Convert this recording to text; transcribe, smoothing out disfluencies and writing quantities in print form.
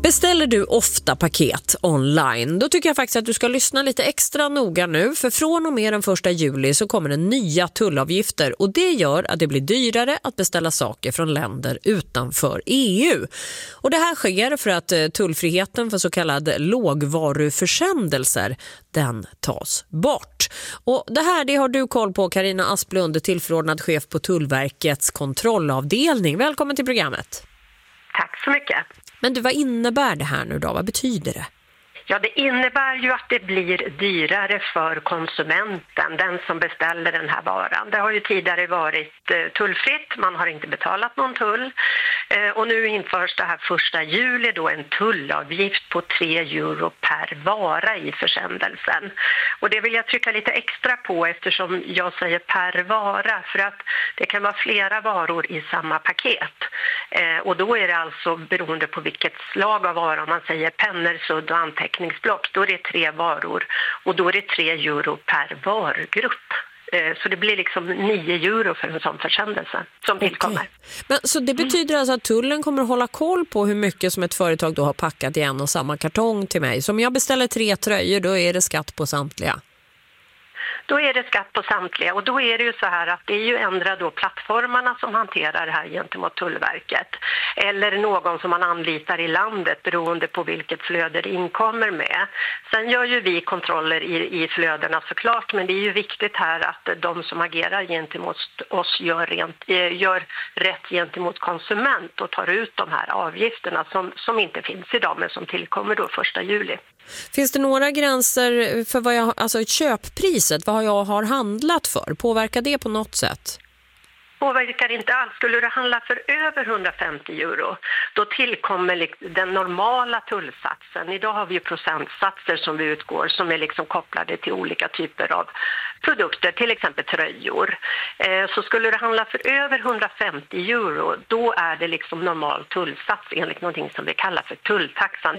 Beställer du ofta paket online, då tycker jag faktiskt att du ska lyssna lite extra noga nu. För från och med den 1 juli så kommer det nya tullavgifter. Och det gör att det blir dyrare att beställa saker från länder utanför EU. Och det här sker för att tullfriheten för så kallade lågvaruförsändelser, den tas bort. Och det har du koll på, Carina Asplund, tillförordnad chef på Tullverkets kontrollavdelning. Välkommen till programmet. Tack så mycket. Men du, vad innebär det här nu då? Vad betyder det? Ja, det innebär ju att det blir dyrare för konsumenten, den som beställer den här varan. Det har ju tidigare varit tullfritt, man har inte betalat någon tull. Och nu införs det här 1 juli då en tullavgift på 3 euro per vara i försändelsen. Och det vill jag trycka lite extra på eftersom jag säger per vara, för att det kan vara flera varor i samma paket. Och då är det alltså beroende på vilket slag av vara, man säger pennor, sudd och anteckningsblock, då är det 3 varor och då är det 3 euro per varugrupp. Så det blir liksom 9 euro för en sån försändelse som tillkommer. Men, så det betyder alltså att tullen kommer att hålla koll på hur mycket som ett företag då har packat i en och samma kartong till mig. Så om jag beställer 3 tröjor, då är det skatt på samtliga? Då är det skatt på samtliga, och då är det ju så här att det är ju ändra då plattformarna som hanterar det här gentemot Tullverket. Eller någon som man anlitar i landet beroende på vilket flöde det inkommer med. Sen gör ju vi kontroller i flödena såklart, men det är ju viktigt här att de som agerar gentemot oss gör rätt gentemot konsument och tar ut de här avgifterna som inte finns idag men som tillkommer då 1 juli. Finns det några gränser för alltså köppriset, vad jag har handlat för? Påverkar det på något sätt? Påverkar inte alls. Skulle du handla för över 150 euro, då tillkommer den normala tullsatsen. Idag har vi ju procentsatser som vi utgår som är liksom kopplade till olika typer av produkter, till exempel tröjor. Så skulle du handla för över 150 euro, då är det liksom normal tullsats enligt någonting som vi kallar för tulltaxan.